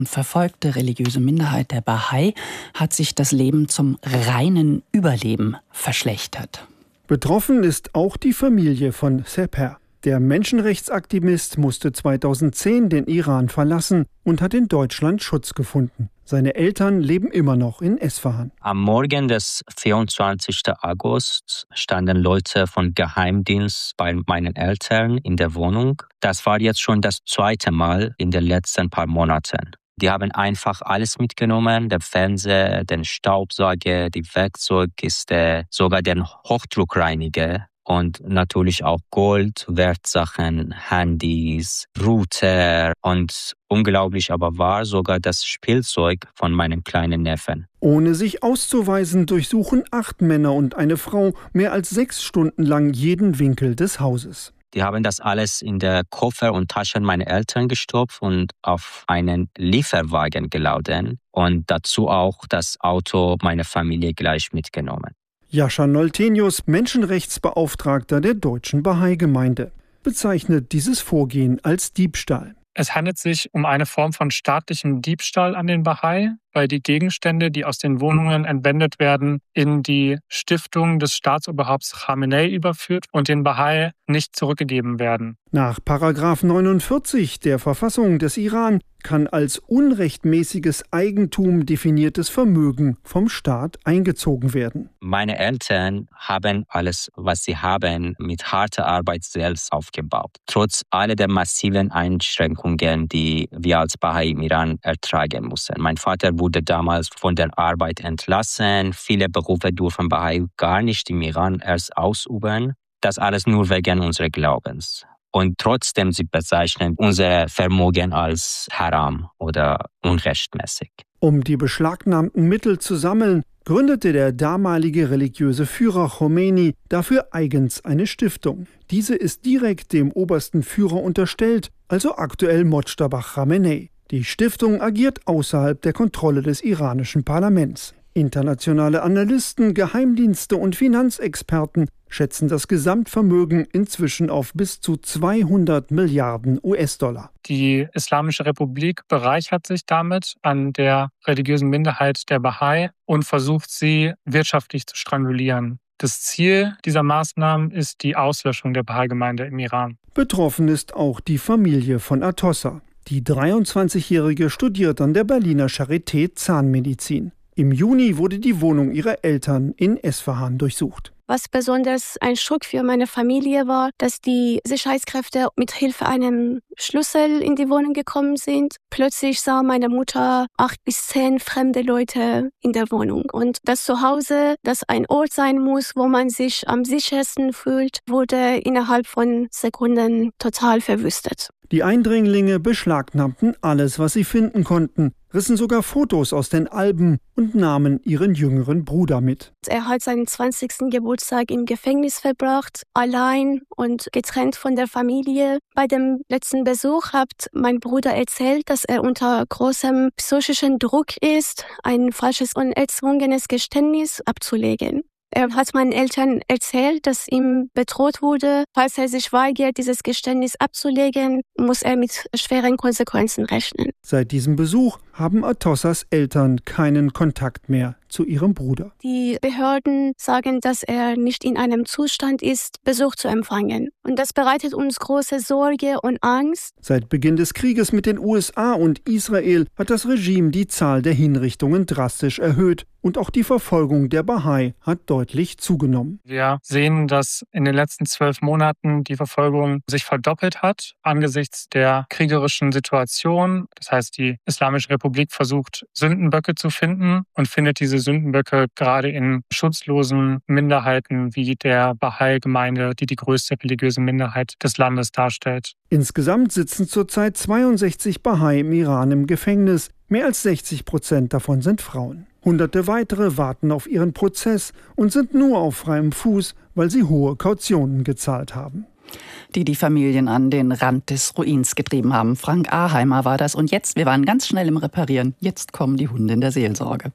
Verfolgte religiöse Minderheit der Bahai hat sich das Leben zum reinen Überleben verschlechtert. Betroffen ist auch die Familie von Seper. Der Menschenrechtsaktivist musste 2010 den Iran verlassen und hat in Deutschland Schutz gefunden. Seine Eltern leben immer noch in Esfahan. Am Morgen des 24. August standen Leute vom Geheimdienst bei meinen Eltern in der Wohnung. Das war jetzt schon das zweite Mal in den letzten paar Monaten. Die haben einfach alles mitgenommen, den Fernseher, den Staubsauger, die Werkzeugkiste, sogar den Hochdruckreiniger. Und natürlich auch Gold, Wertsachen, Handys, Router und unglaublich aber war sogar das Spielzeug von meinem kleinen Neffen. Ohne sich auszuweisen, durchsuchen 8 Männer und eine Frau mehr als 6 Stunden lang jeden Winkel des Hauses. Die haben das alles in der Koffer und Taschen meiner Eltern gestopft und auf einen Lieferwagen geladen und dazu auch das Auto meiner Familie gleich mitgenommen. Jascha Noltenius, Menschenrechtsbeauftragter der Deutschen Bahai-Gemeinde, bezeichnet dieses Vorgehen als Diebstahl. Es handelt sich um eine Form von staatlichem Diebstahl an den Bahai, weil die Gegenstände, die aus den Wohnungen entwendet werden, in die Stiftung des Staatsoberhaupts Khamenei überführt und den Bahai nicht zurückgegeben werden. Nach § 49 der Verfassung des Iran kann als unrechtmäßiges Eigentum definiertes Vermögen vom Staat eingezogen werden. Meine Eltern haben alles, was sie haben, mit harter Arbeit selbst aufgebaut. Trotz all der massiven Einschränkungen, die wir als Bahai im Iran ertragen mussten. Mein Vater wurde damals von der Arbeit entlassen. Viele Berufe dürfen Bahai gar nicht im Iran erst ausüben. Das alles nur wegen unseres Glaubens. Und trotzdem sie bezeichnen unser Vermögen als haram oder unrechtmäßig. Um die beschlagnahmten Mittel zu sammeln, gründete der damalige religiöse Führer Khomeini dafür eigens eine Stiftung. Diese ist direkt dem obersten Führer unterstellt, also aktuell Mojtaba Khamenei. Die Stiftung agiert außerhalb der Kontrolle des iranischen Parlaments. Internationale Analysten, Geheimdienste und Finanzexperten schätzen das Gesamtvermögen inzwischen auf bis zu 200 Milliarden US-Dollar. Die Islamische Republik bereichert sich damit an der religiösen Minderheit der Bahai und versucht sie wirtschaftlich zu strangulieren. Das Ziel dieser Maßnahmen ist die Auslöschung der Bahai-Gemeinde im Iran. Betroffen ist auch die Familie von Atossa. Die 23-Jährige studiert an der Berliner Charité Zahnmedizin. Im Juni wurde die Wohnung ihrer Eltern in Esfahan durchsucht. Was besonders ein Schock für meine Familie war, dass die Sicherheitskräfte mit Hilfe einem Schlüssel in die Wohnung gekommen sind. Plötzlich sah meine Mutter 8 bis 10 fremde Leute in der Wohnung. Und das Zuhause, das ein Ort sein muss, wo man sich am sichersten fühlt, wurde innerhalb von Sekunden total verwüstet. Die Eindringlinge beschlagnahmten alles, was sie finden konnten, rissen sogar Fotos aus den Alben und nahmen ihren jüngeren Bruder mit. Er hat seinen 20. Geburtstag im Gefängnis verbracht, allein und getrennt von der Familie. Bei dem letzten Besuch hat mein Bruder erzählt, dass er unter großem psychischen Druck ist, ein falsches und erzwungenes Geständnis abzulegen. Er hat meinen Eltern erzählt, dass ihm bedroht wurde. Falls er sich weigert, dieses Geständnis abzulegen, muss er mit schweren Konsequenzen rechnen. Seit diesem Besuch haben Atossas Eltern keinen Kontakt mehr zu ihrem Bruder. Die Behörden sagen, dass er nicht in einem Zustand ist, Besuch zu empfangen. Und das bereitet uns große Sorge und Angst. Seit Beginn des Krieges mit den USA und Israel hat das Regime die Zahl der Hinrichtungen drastisch erhöht. Und auch die Verfolgung der Bahai hat deutlich zugenommen. Wir sehen, dass in den letzten 12 Monaten die Verfolgung sich verdoppelt hat angesichts der kriegerischen Situation. Das heißt, die Islamische Republik versucht, Sündenböcke zu finden und findet diese Sündenböcke gerade in schutzlosen Minderheiten wie der Bahai-Gemeinde, die größte religiöse Minderheit des Landes darstellt. Insgesamt sitzen zurzeit 62 Bahai im Iran im Gefängnis. Mehr als 60% davon sind Frauen. Hunderte weitere warten auf ihren Prozess und sind nur auf freiem Fuß, weil sie hohe Kautionen gezahlt haben. Die Familien an den Rand des Ruins getrieben haben. Frank Aheimer war das. Und jetzt, wir waren ganz schnell im Reparieren, jetzt kommen die Hunde in der Seelsorge.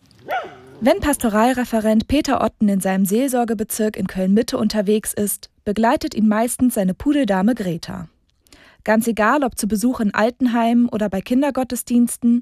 Wenn Pastoralreferent Peter Otten in seinem Seelsorgebezirk in Köln-Mitte unterwegs ist, begleitet ihn meistens seine Pudeldame Greta. Ganz egal, ob zu Besuch in Altenheimen oder bei Kindergottesdiensten,